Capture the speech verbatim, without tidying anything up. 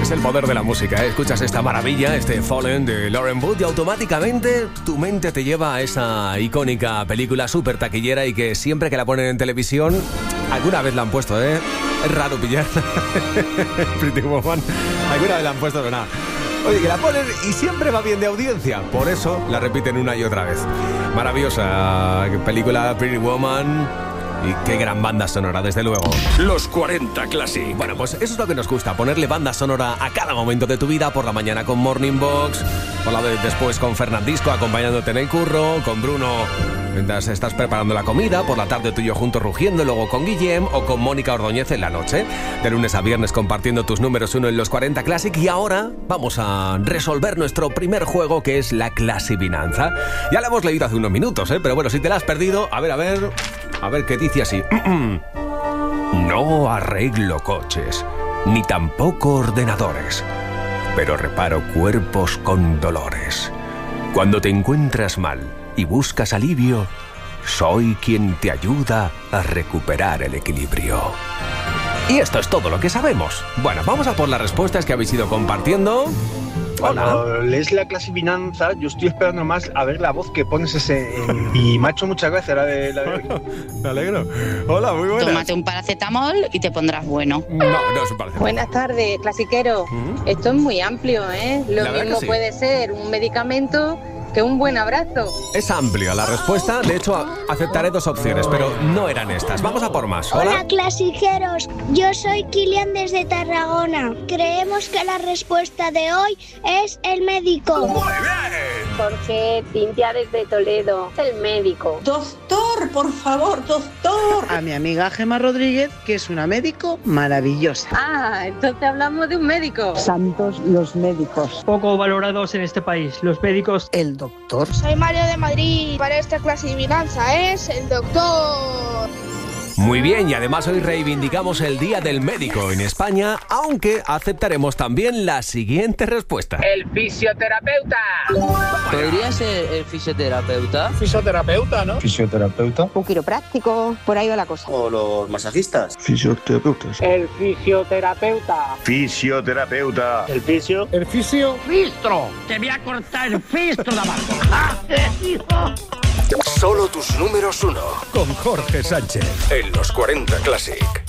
Es el poder de la música, ¿eh? Escuchas esta maravilla, este Fallen de Lauren Wood, y automáticamente tu mente te lleva a esa icónica película súper taquillera y que siempre que la ponen en televisión, alguna vez la han puesto, ¿eh? Es raro pillar. Pretty Woman. Alguna vez la han puesto, pero nada. Oye, que la ponen y siempre va bien de audiencia. Por eso la repiten una y otra vez. Maravillosa película, Pretty Woman. Y qué gran banda sonora, desde luego. Los cuarenta Classic. Bueno, pues eso es lo que nos gusta, ponerle banda sonora a cada momento de tu vida. Por la mañana con Morning Box, por la de después con Fernandisco acompañándote en el curro, con Bruno mientras estás preparando la comida, por la tarde tú y yo juntos rugiendo, luego con Guillem o con Mónica Ordóñez en la noche. De lunes a viernes compartiendo tus números uno en los cuarenta Classic. Y ahora vamos a resolver nuestro primer juego, que es la clasivinanza. Ya la hemos leído hace unos minutos, ¿eh? Pero bueno, si te la has perdido, a ver, a ver... A ver qué dice así. No arreglo coches, ni tampoco ordenadores, pero reparo cuerpos con dolores. Cuando te encuentras mal y buscas alivio, soy quien te ayuda a recuperar el equilibrio. Y esto es todo lo que sabemos. Bueno, vamos a por las respuestas que habéis ido compartiendo. Cuando lees la clasivinanza, yo estoy esperando más a ver la voz que pones ese... En... Y me ha hecho muchas gracias la de... La de... Me alegro. Hola, muy buenas. Tómate un paracetamol y te pondrás bueno. No, no es un paracetamol. Buenas tardes, clasiquero. ¿Mm? Esto es muy amplio, ¿eh? Lo mismo sí. Puede ser un medicamento que un buen abrazo. Es amplia la respuesta. De hecho, aceptaré dos opciones, pero no eran estas. Vamos a por más. Hola, Hola clasiqueros. Yo soy Kilian desde Tarragona. Creemos que la respuesta de hoy es el médico. Muy bien. Jorge, Cintia desde Toledo. El médico. Doctor, por favor, doctor. A mi amiga Gemma Rodríguez, que es una médico maravillosa. Ah, entonces hablamos de un médico. Santos los médicos. Poco valorados en este país, los médicos. El doctor. Soy Mario de Madrid. Para esta clasivinanza es el doctor. Muy bien, y además hoy reivindicamos el Día del Médico en España, aunque aceptaremos también la siguiente respuesta. El fisioterapeuta. ¿Podría ser el fisioterapeuta? Fisioterapeuta, ¿no? Fisioterapeuta. Un quiropráctico, por ahí va la cosa. ¿O los masajistas? Fisioterapeutas. El fisioterapeuta. Fisioterapeuta. El fisio. El fisio. Fistro. Te voy a cortar el fistro de abajo. Solo tus números uno. Con Jorge Sánchez. En los cuarenta Classic.